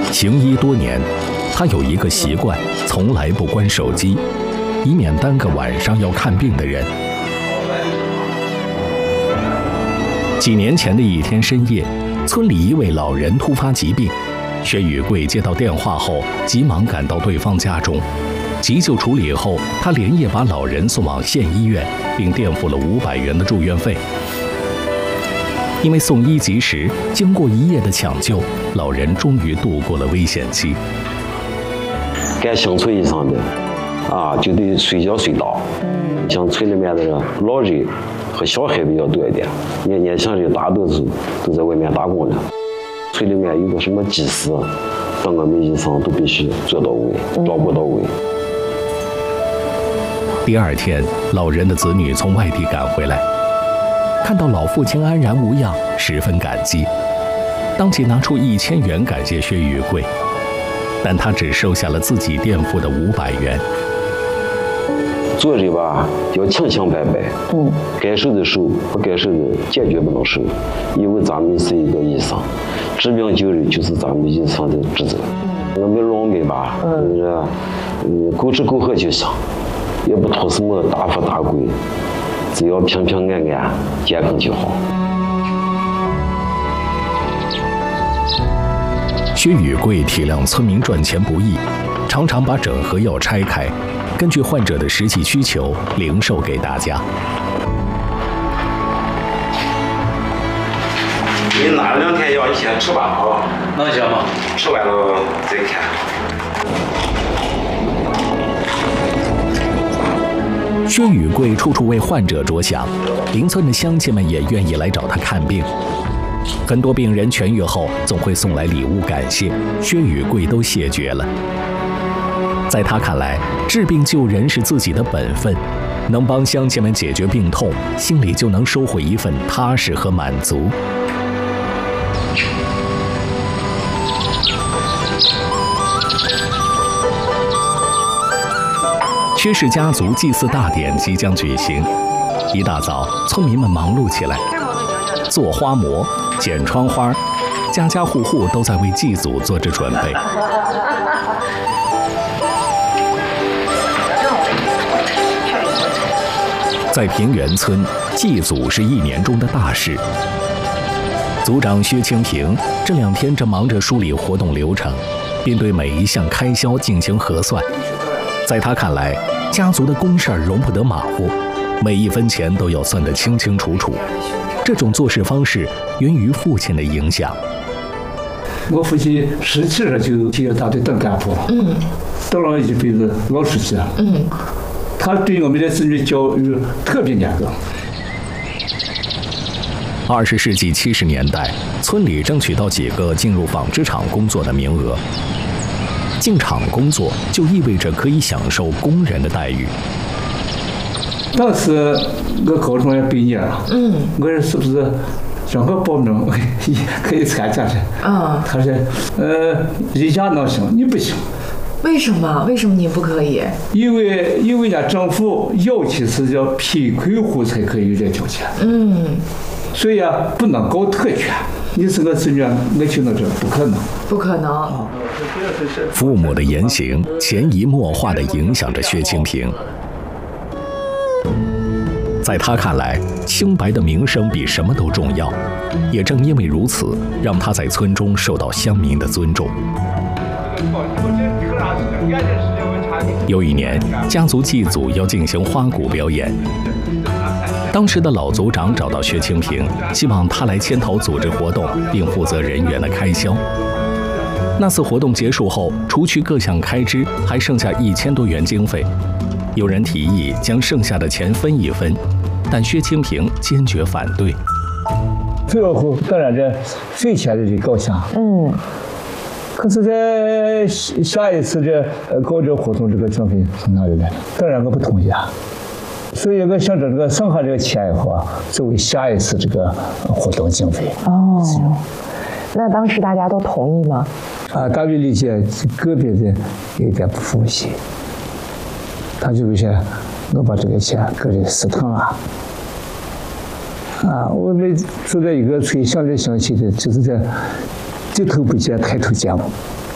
行医多年，他有一个习惯，从来不关手机，以免耽搁晚上要看病的人。几年前的一天深夜，村里一位老人突发疾病，薛宇贵接到电话后，急忙赶到对方家中。急救处理后，他连夜把老人送往县医院，并垫付了500元的住院费。因为送医及时，经过一夜的抢救，老人终于度过了危险期。 干乡村以上的就得随叫随到。像村里面的老人和小孩比较多一点，年轻人大多数都在外面打工的。村里面有个什么祭祀，当个门医生都必须做到位，照顾到位。 第二天，老人的子女从外地赶回来，看到老父亲安然无恙，十分感激，当即拿出1000元感谢薛宇贵，但他只收下了自己垫付的500元。 做人吧，要清清白白，该收的收，不该收的坚决不能收，因为咱们是一个医生，治病救人就是咱们医生的职责。我们老百姓吧，够吃够喝就行，也不图什么大富大贵，只要平平安安、健康就好。 薛宇贵体谅村民赚钱不易，常常把整盒药拆开，根据患者的实际需求零售给大家。 你拿2天药，你先吃吧，好吧？ 能行吗？ 吃完了再看。 薛宇贵处处为患者着想，邻村的乡亲们也愿意来找他看病。很多病人痊愈后，总会送来礼物感谢，薛宇贵都谢绝了。在他看来，治病救人是自己的本分，能帮乡亲们解决病痛，心里就能收获一份踏实和满足。薛氏家族祭祀大典即将举行，一大早，村民们忙碌起来，做花模、剪窗花，家家户户都在为祭祖做着准备。在平原村，祭祖是1年中的大事。族长薛清平这2天正忙着梳理活动流程，并对每一项开销进行核算。在他看来，家族的公事容不得马虎，每一分钱都要算得清清楚楚。这种做事方式源于父亲的影响。 我父亲17岁就进了大队当干部，当了一辈子老书记，他对我们的子女教育特别严格。 20世纪70年代，村里争取到几个进入纺织厂工作的名额。进厂工作就意味着可以享受工人的待遇。 当时我高中也毕业了，我说是不是让我报名可以参加去？他说，人家能行，你不行。 为什么？为什么你不可以？ 因为人家政府要求是叫贫困户才可以有这条件。所以不能搞特权。你是个子女，我听到这不可能， 不可能。 父母的言行潜移默化地影响着薛清平。在他看来，清白的名声比什么都重要。也正因为如此，让他在村中受到乡民的尊重。有一年，家族祭祖要进行花鼓表演。当时的老族长找到薛清平，希望他来牵头组织活动，并负责人员的开销。那次活动结束后，除去各项开支，还剩下1000多元经费。有人提议将剩下的钱分一分，但薛清平坚决反对。 最后当然这税前的这高兴，可是在下一次搞这活动，这个经费从哪里来？当然我不同意啊。所以我想着这个剩下这个钱以后作为下一次这个活动经费。 那当时大家都同意吗？ 大卫理解个别的有点不服气，他就说我把这个钱搁这私腾了。我们住在一个村，相对相亲的，就是这低头不见抬头见。